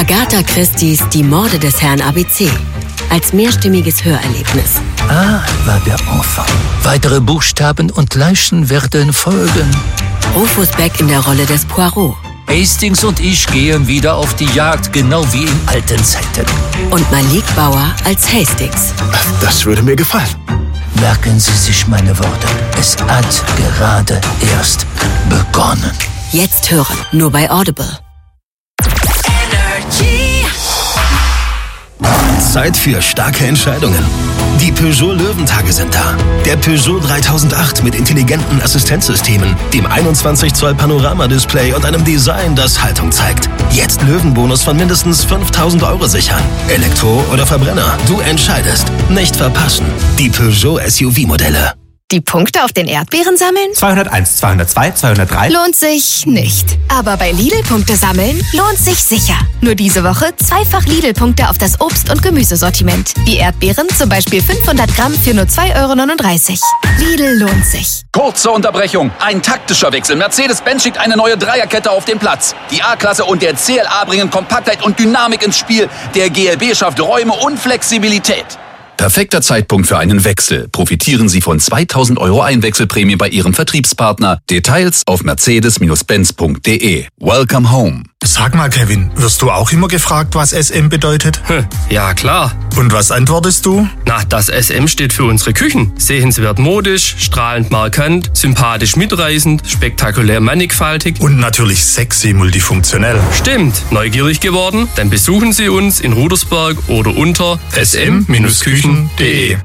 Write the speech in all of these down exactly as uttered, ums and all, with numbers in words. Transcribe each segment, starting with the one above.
Agatha Christie's Die Morde des Herrn A B C. Als mehrstimmiges Hörerlebnis. A war der Enfant. Weitere Buchstaben und Leichen werden folgen. Rufus Beck in der Rolle des Poirot. Hastings und ich gehen wieder auf die Jagd, genau wie in alten Zeiten. Und Malik Bauer als Hastings. Das würde mir gefallen. Merken Sie sich meine Worte. Es hat gerade erst begonnen. Jetzt hören, nur bei Audible. Zeit für starke Entscheidungen. Die Peugeot Löwentage sind da. Der Peugeot dreitausendacht mit intelligenten Assistenzsystemen, dem einundzwanzig Zoll Panoramadisplay und einem Design, das Haltung zeigt. Jetzt Löwenbonus von mindestens fünftausend Euro sichern. Elektro oder Verbrenner, du entscheidest. Nicht verpassen. Die Peugeot S U V-Modelle. Die Punkte auf den Erdbeeren sammeln? zweihunderteins, zweihundertzwei, zweihundertdrei. Lohnt sich nicht. Aber bei Lidl-Punkte sammeln lohnt sich sicher. Nur diese Woche zweifach Lidl-Punkte auf das Obst- und Gemüsesortiment. Wie Erdbeeren, zum Beispiel fünfhundert Gramm für nur zwei Euro neununddreißig. Lidl lohnt sich. Kurze Unterbrechung. Ein taktischer Wechsel. Mercedes-Benz schickt eine neue Dreierkette auf den Platz. Die A-Klasse und der C L A bringen Kompaktheit und Dynamik ins Spiel. Der G L B schafft Räume und Flexibilität. Perfekter Zeitpunkt für einen Wechsel. Profitieren Sie von zweitausend Euro Einwechselprämie bei Ihrem Vertriebspartner. Details auf mercedes Benz punkt de. Welcome home. Sag mal, Kevin, wirst du auch immer gefragt, was S M bedeutet? Ja, klar. Und was antwortest du? Na, das S M steht für unsere Küchen. Sehenswert modisch, strahlend markant, sympathisch mitreißend, spektakulär mannigfaltig. Und natürlich sexy multifunktionell. Stimmt. Neugierig geworden? Dann besuchen Sie uns in Rudersberg oder unter s m Küchen punkt de.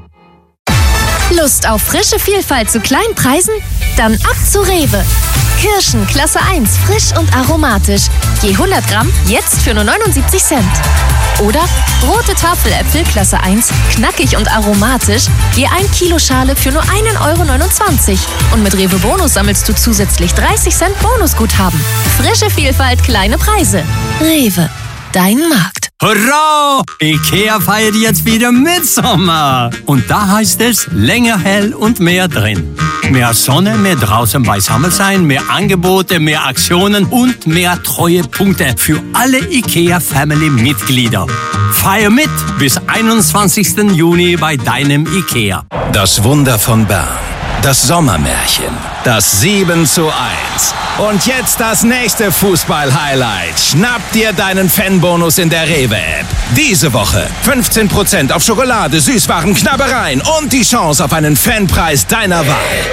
Lust auf frische Vielfalt zu kleinen Preisen? Dann ab zu Rewe. Kirschen Klasse eins, frisch und aromatisch. Je hundert Gramm jetzt für nur neunundsiebzig Cent. Oder rote Tafeläpfel Klasse eins, knackig und aromatisch. Je ein Kilo Schale für nur einen Euro neunundzwanzig. Und mit Rewe Bonus sammelst du zusätzlich dreißig Cent Bonusguthaben. Frische Vielfalt, kleine Preise. Rewe, dein Markt. Hurra! Ikea feiert jetzt wieder Mitsommer. Und da heißt es länger hell und mehr drin. Mehr Sonne, mehr draußen beisammen sein, mehr Angebote, mehr Aktionen und mehr Treuepunkte für alle Ikea-Family-Mitglieder. Feier mit bis einundzwanzigsten Juni bei deinem Ikea. Das Wunder von Bern. Das Sommermärchen. Das sieben zu eins. Und jetzt das nächste Fußball-Highlight. Schnapp dir deinen Fanbonus in der Rewe-App. Diese Woche fünfzehn Prozent auf Schokolade, Süßwaren, Knabbereien und die Chance auf einen Fanpreis deiner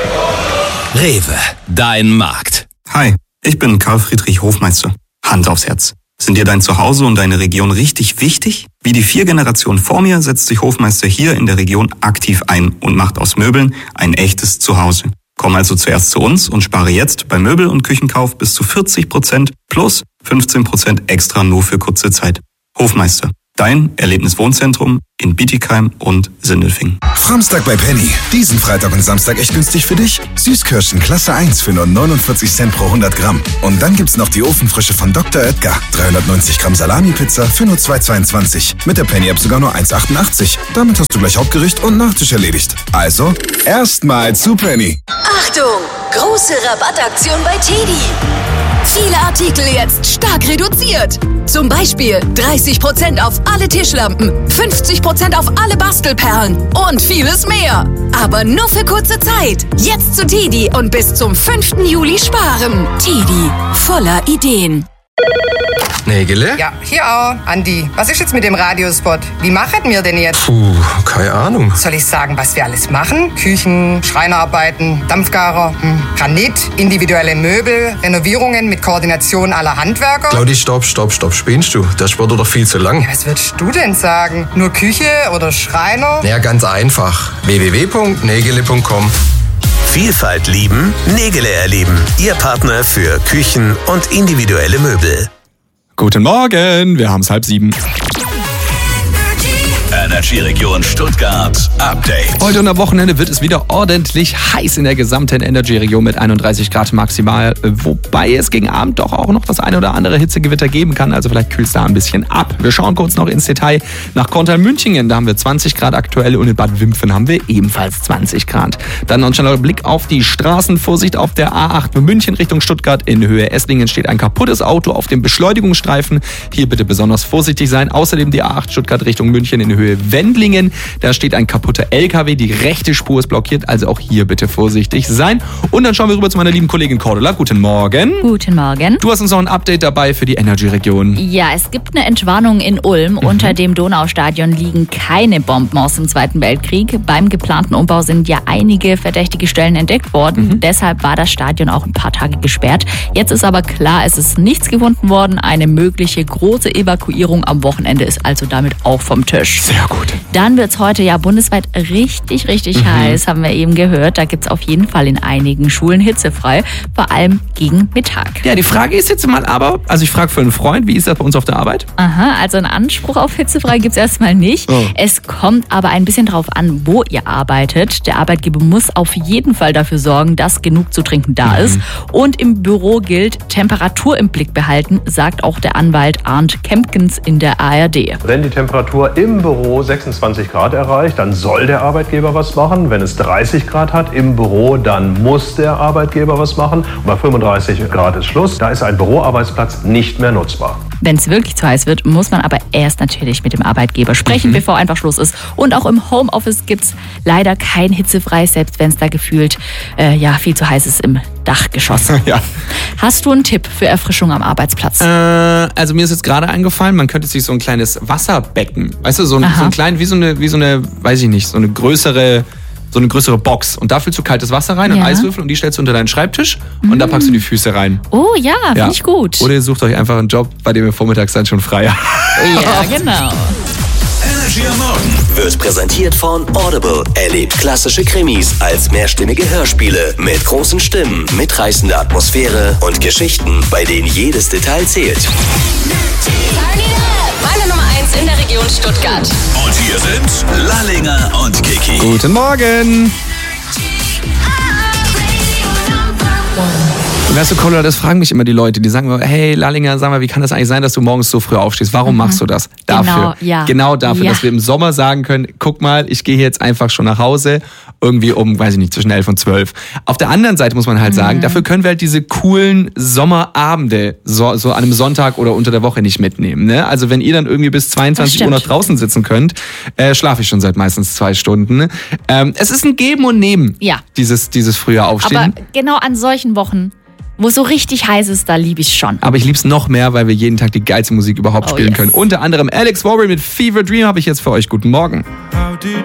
Wahl. Rewe, dein Markt. Hi, ich bin Karl Friedrich Hofmeister. Hand aufs Herz. Sind dir dein Zuhause und deine Region richtig wichtig? Wie die vier Generationen vor mir setzt sich Hofmeister hier in der Region aktiv ein und macht aus Möbeln ein echtes Zuhause. Komm also zuerst zu uns und spare jetzt bei Möbel- und Küchenkauf bis zu vierzig Prozent plus fünfzehn Prozent extra nur für kurze Zeit. Hofmeister, dein Erlebniswohnzentrum in Bietigheim und Sindelfingen. Samstag bei Penny. Diesen Freitag und Samstag echt günstig für dich. Süßkirschen Klasse eins für nur neunundvierzig Cent pro hundert Gramm. Und dann gibt's noch die Ofenfrische von Doktor Oetker. dreihundertneunzig Gramm Salami-Pizza für nur zwei Euro zweiundzwanzig. Mit der Penny-App sogar nur eins Euro achtundachtzig. Damit hast du gleich Hauptgericht und Nachtisch erledigt. Also, erstmal zu Penny. Achtung! Große Rabattaktion bei Teddy. Viele Artikel jetzt stark reduziert. Zum Beispiel dreißig Prozent auf alle Tischlampen, fünfzig Prozent auf alle Bastelperlen und vieles mehr. Aber nur für kurze Zeit. Jetzt zu Teddy und bis zum fünften Juli sparen. Teddy, voller Ideen. Nägele? Ja, hier auch. Andi, was ist jetzt mit dem Radiospot? Wie machen wir denn jetzt? Puh, keine Ahnung. Soll ich sagen, was wir alles machen? Küchen, Schreinerarbeiten, Dampfgarer, hm. Granit, individuelle Möbel, Renovierungen mit Koordination aller Handwerker? Claudi, stopp, stopp, stopp. Spinnst du? Der Sport wird doch viel zu lang. Ja, was würdest du denn sagen? Nur Küche oder Schreiner? Ja, ganz einfach. w w w punkt nägele punkt com. Vielfalt lieben, Nägele erleben. Ihr Partner für Küchen und individuelle Möbel. Guten Morgen, wir haben's halb sieben. Energy Region Stuttgart Update. Heute und am Wochenende wird es wieder ordentlich heiß in der gesamten Energy Region mit einunddreißig Grad maximal, wobei es gegen Abend doch auch noch das eine oder andere Hitzegewitter geben kann, also vielleicht kühlt es da ein bisschen ab. Wir schauen kurz noch ins Detail nach Korntal-Münchingen, da haben wir zwanzig Grad aktuell und in Bad Wimpfen haben wir ebenfalls zwanzig Grad. Dann noch ein schneller Blick auf die Straßen, Vorsicht auf der A acht München Richtung Stuttgart, in Höhe Esslingen steht ein kaputtes Auto auf dem Beschleunigungsstreifen, hier bitte besonders vorsichtig sein. Außerdem die A acht Stuttgart Richtung München in Höhe Wendlingen, da steht ein kaputter L K W, die rechte Spur ist blockiert, also auch hier bitte vorsichtig sein. Und dann schauen wir rüber zu meiner lieben Kollegin Cordula. Guten Morgen. Guten Morgen. Du hast uns noch ein Update dabei für die Energy-Region. Ja, es gibt eine Entwarnung in Ulm. Mhm. Unter dem Donaustadion liegen keine Bomben aus dem Zweiten Weltkrieg. Beim geplanten Umbau sind ja einige verdächtige Stellen entdeckt worden. Mhm. Deshalb war das Stadion auch ein paar Tage gesperrt. Jetzt ist aber klar, es ist nichts gefunden worden. Eine mögliche große Evakuierung am Wochenende ist also damit auch vom Tisch. Sehr gut. Dann wird es heute ja bundesweit richtig, richtig mhm. heiß, haben wir eben gehört. Da gibt es auf jeden Fall in einigen Schulen hitzefrei, vor allem gegen Mittag. Ja, die Frage ist jetzt mal aber, also ich frage für einen Freund, wie ist das bei uns auf der Arbeit? Aha, also einen Anspruch auf hitzefrei gibt es erstmal nicht. Oh. Es kommt aber ein bisschen drauf an, wo ihr arbeitet. Der Arbeitgeber muss auf jeden Fall dafür sorgen, dass genug zu trinken da mhm. ist. Und im Büro gilt, Temperatur im Blick behalten, sagt auch der Anwalt Arndt Kempkens in der A R D. Wenn die Temperatur im Büro sechsundzwanzig Grad erreicht, dann soll der Arbeitgeber was machen. Wenn es dreißig Grad hat im Büro, dann muss der Arbeitgeber was machen. Und bei fünfunddreißig Grad ist Schluss. Da ist ein Büroarbeitsplatz nicht mehr nutzbar. Wenn es wirklich zu heiß wird, muss man aber erst natürlich mit dem Arbeitgeber sprechen, mhm. bevor einfach Schluss ist. Und auch im Homeoffice gibt es leider kein hitzefreies, selbst wenn es da gefühlt äh, ja, viel zu heiß ist im Dachgeschoss. Ja. Hast du einen Tipp für Erfrischung am Arbeitsplatz? Äh, also mir ist jetzt gerade eingefallen, man könnte sich so ein kleines Wasserbecken, weißt du, so ein, so ein klein, wie so eine, wie so eine, weiß ich nicht, so eine größere... so eine größere Box und da füllst du kaltes Wasser rein ja. und Eiswürfel und die stellst du unter deinen Schreibtisch mm. und da packst du die Füße rein. Oh ja, finde ja. ich gut. Oder ihr sucht euch einfach einen Job, bei dem ihr vormittags dann schon frei habt. Ja, genau. Energy am Morgen wird präsentiert von Audible. Erlebt klassische Krimis als mehrstimmige Hörspiele mit großen Stimmen, mitreißender Atmosphäre und Geschichten, bei denen jedes Detail zählt. Meine Nummer eins in der Region Stuttgart. Und hier sind Lallinger und Kiki. Guten Morgen. Weißt du, Cordula, das fragen mich immer die Leute, die sagen mir, hey Lallinger, sag mal, wie kann das eigentlich sein, dass du morgens so früh aufstehst? Warum mhm. machst du das? Dafür. Genau, ja. genau dafür, ja. dass wir im Sommer sagen können, guck mal, ich gehe jetzt einfach schon nach Hause, irgendwie um, weiß ich nicht, zwischen elf und zwölf. Auf der anderen Seite muss man halt mhm. sagen, dafür können wir halt diese coolen Sommerabende so, so an einem Sonntag oder unter der Woche nicht mitnehmen. Ne? Also wenn ihr dann irgendwie bis zweiundzwanzig Uhr noch draußen sitzen könnt, äh, schlafe ich schon seit meistens zwei Stunden. Ähm, es ist ein Geben und Nehmen, ja. dieses, dieses frühe Aufstehen. Aber genau an solchen Wochen, wo es so richtig heiß ist, da liebe ich es schon. Aber ich liebe es noch mehr, weil wir jeden Tag die geilste Musik überhaupt oh, spielen yes. können. Unter anderem Alex Warren mit Fever Dream habe ich jetzt für euch. Guten Morgen. How did